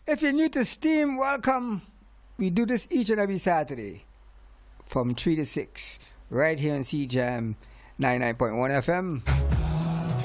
If you're new to Steam, welcome. We do this each and every Saturday from 3 to 6 right here on CJAM 99.1 FM.